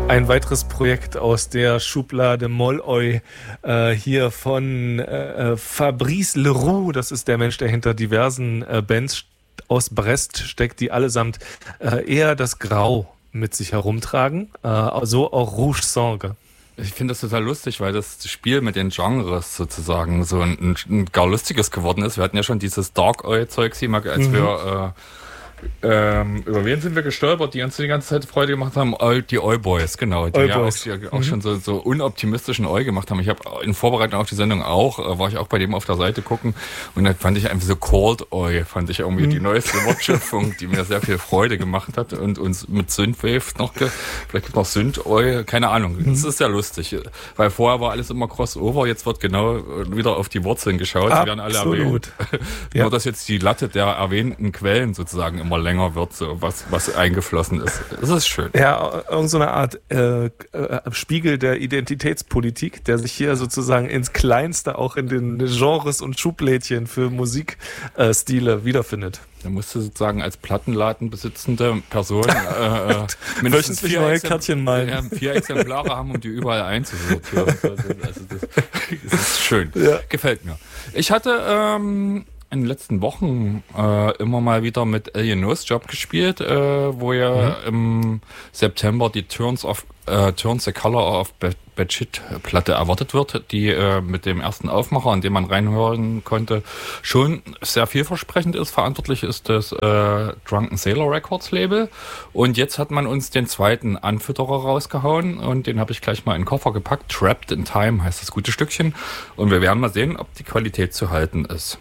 Ein weiteres Projekt aus der Schublade Molloy, hier von Fabrice Leroux. Das ist der Mensch, der hinter diversen Bands aus Brest steckt, die allesamt eher das Grau mit sich herumtragen. So auch Rouge Sangue. Ich finde das total lustig, weil das Spiel mit den Genres sozusagen so ein gar lustiges geworden ist. Wir hatten ja schon dieses Dark Oi-Zeugs hier mal, als wir über wen sind wir gestolpert, die uns die ganze Zeit Freude gemacht haben? Die Oi-Boys, genau. Die auch schon so unoptimistischen Oi gemacht haben. Ich habe in Vorbereitung auf die Sendung war ich auch bei dem auf der Seite gucken und dann fand ich einfach so Cold Oi, fand ich irgendwie die neueste Wortschöpfung, die mir sehr viel Freude gemacht hat und uns mit Synthwave vielleicht gibt es noch Synth-Oi, keine Ahnung. Das ist ja lustig, weil vorher war alles immer Crossover, jetzt wird genau wieder auf die Wurzeln geschaut. Die werden alle erwähnt. Ja. Nur, dass jetzt die Latte der erwähnten Quellen sozusagen immer länger wird, so was eingeflossen ist. Das ist schön. Ja, irgend so eine Art Spiegel der Identitätspolitik, der sich hier sozusagen ins Kleinste auch in den Genres und Schublädchen für Musikstile wiederfindet. Da musst du sozusagen als Plattenladen besitzende Person mindestens neue Kärtchen malen. 4 Exemplare haben, um die überall einzusortieren. Also das ist schön. Ja. Gefällt mir. Ich hatte in den letzten Wochen immer mal wieder mit Alien Nose Job gespielt, wo ja im September die Turns the Color of Bad Platte erwartet wird, die mit dem ersten Aufmacher, an dem man reinhören konnte, schon sehr vielversprechend ist. Verantwortlich ist das Drunken Sailor Records Label. Und jetzt hat man uns den zweiten Anfütterer rausgehauen und den habe ich gleich mal in den Koffer gepackt. Trapped in Time heißt das gute Stückchen. Und wir werden mal sehen, ob die Qualität zu halten ist.